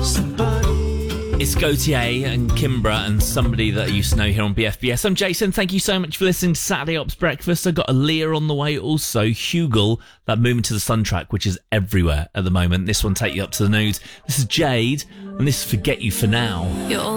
It's Gautier and Kimbra and somebody that I used to know here on BFBS. I'm Jason. Thank you so much for listening to Saturday Ops Breakfast. I've got a Leah on the way. Also, Hugel, that Moving to the Sun track, which is everywhere at the moment. This one take you up to the news. This is Jade, and this is Forget You For Now.